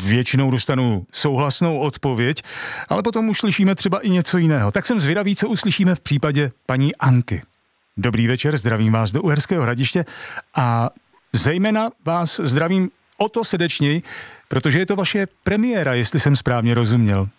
většinou dostanu souhlasnou odpověď, ale potom už slyšíme třeba i něco jiného. Tak jsem zvědavý, co uslyšíme v případě paní Anky. Dobrý večer, zdravím vás do Uherského Hradiště a zejména vás zdravím o to srdečněji, protože je to vaše premiéra, jestli jsem správně rozuměl.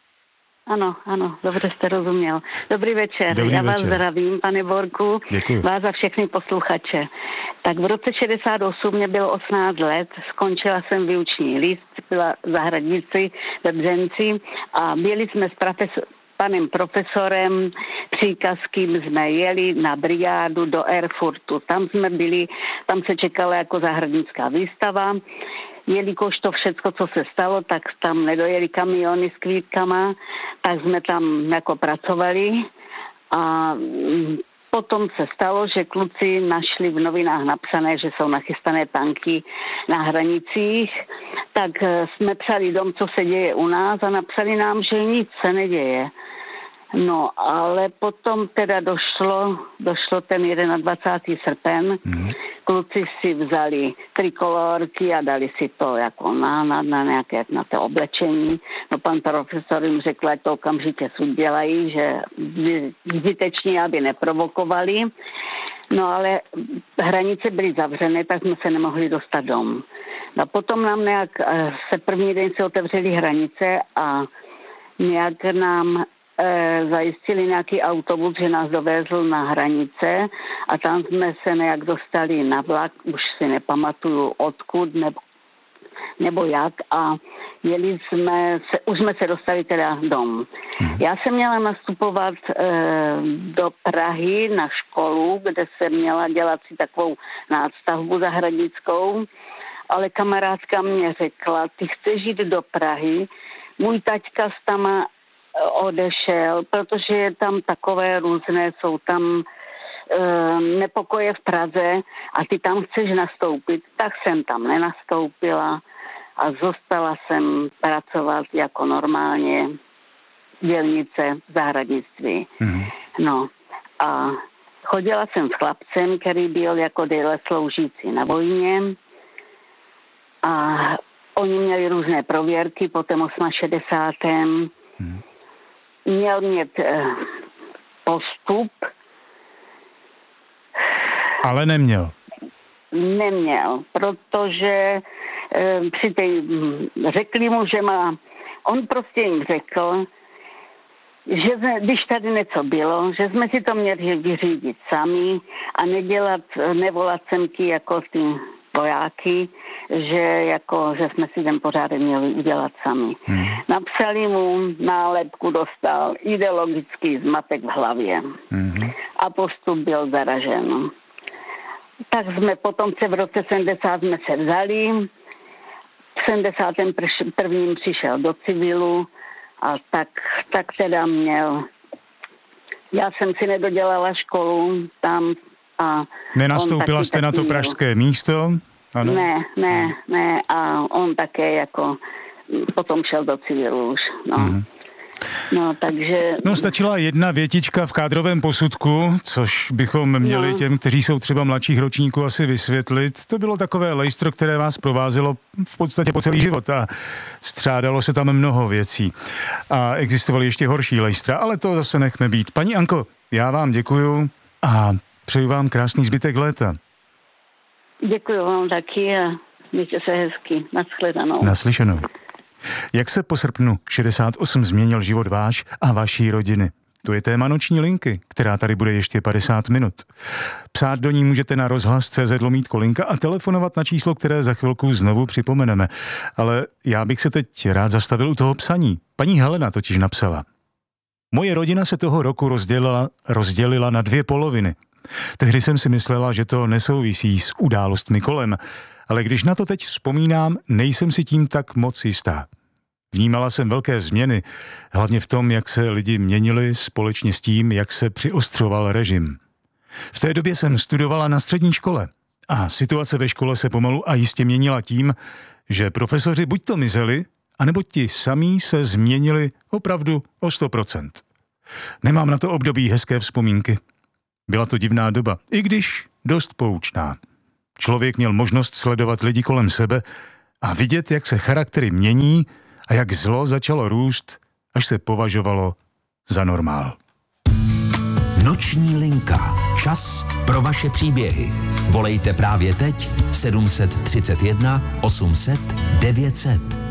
Ano, dobře jste rozuměl. Dobrý večer. Já vás zdravím, pane Borku. Děkuji. Vás a všechny posluchače. Tak v roce 68 mě bylo 18 let, skončila jsem výuční list, byla v Zahradnici ve Břenci a byli jsme s panem profesorem Příkazkým, jsme jeli na brigádu do Erfurtu. Tam jsme byli, tam se čekala jako zahradnická výstava. Jelikož to všecko, co se stalo, tak tam nedojeli kamiony s kvítkama, tak jsme tam jako pracovali a potom se stalo, že kluci našli v novinách napsané, že jsou nachystané tanky na hranicích, tak jsme psali dom, co se děje u nás a napsali nám, že nic se neděje. No, ale potom teda došlo ten 21. srpen, kluci si vzali trikolorky a dali si to jako na nějaké na to oblečení. No pan profesor jim řekl, ať to okamžitě dělají, že zbytečně, aby neprovokovali. No ale hranice byly zavřené, tak jsme se nemohli dostat dom. No potom nám nějak se první den se otevřely hranice a nějak nám zajistili nějaký autobus, že nás dovezl na hranice a tam jsme se nějak dostali na vlak, už si nepamatuju odkud nebo jak a už jsme se dostali teda dom. Já jsem měla nastupovat do Prahy na školu, kde jsem měla dělat si takovou nástavbu zahradnickou, ale kamarádka mě řekla, ty chceš jít do Prahy, můj taťka s tama odešel, protože je tam takové různé, jsou tam nepokoje v Praze a ty tam chceš nastoupit, tak jsem tam nenastoupila a zostala jsem pracovat jako normálně dělnice v zahradnictví. No a chodila jsem s chlapcem, který byl jako déle sloužící na vojně a oni měli různé prověrky po tom 68. Měl mít postup. Ale neměl. Neměl, protože řekli mu, že má, on prostě jim řekl, že když tady něco bylo, že jsme si to měli vyřídit sami a nevolat semky jako ty vojáky, že jsme si ten pořádek měli udělat sami. Napsali mu nálepku, dostal ideologický zmatek v hlavě a postup byl zaražen. Tak jsme potom v roce 70 jsme se vzali, v 71. přišel do civilu a tak teda měl. Já jsem si nedodělala školu tam a nenastoupila jste na to pražské místo? Ano. Ne. A on také jako potom šel do civilu už. No, takže... No, stačila jedna větička v kádrovém posudku, což bychom měli těm, kteří jsou třeba mladších ročníků, asi vysvětlit. To bylo takové lejstro, které vás provázelo v podstatě po celý život a střádalo se tam mnoho věcí. A existovaly ještě horší lejstra, ale to zase nechme být. Paní Anko, já vám děkuju a přeju vám krásný zbytek léta. Děkuji vám taky a mějte se hezky. Nashledanou. Naslyšenou. Jak se po srpnu 68 změnil život váš a vaší rodiny? To je téma noční linky, která tady bude ještě 50 minut. Psát do ní můžete na rozhlas.cz/Kolinka a telefonovat na číslo, které za chvilku znovu připomeneme. Ale já bych se teď rád zastavil u toho psaní. Paní Helena totiž napsala. Moje rodina se toho roku rozdělila na dvě poloviny. Tehdy jsem si myslela, že to nesouvisí s událostmi kolem, ale když na to teď vzpomínám, nejsem si tím tak moc jistá. Vnímala jsem velké změny, hlavně v tom, jak se lidi měnili společně s tím, jak se přiostřoval režim. V té době jsem studovala na střední škole a situace ve škole se pomalu a jistě měnila tím, že profesoři buď to mizeli, anebo ti samí se změnili opravdu o 100%. Nemám na to období hezké vzpomínky. Byla to divná doba, i když dost poučná. Člověk měl možnost sledovat lidi kolem sebe a vidět, jak se charaktery mění a jak zlo začalo růst, až se považovalo za normál. Noční linka. Čas pro vaše příběhy. Volejte právě teď 731 800 900.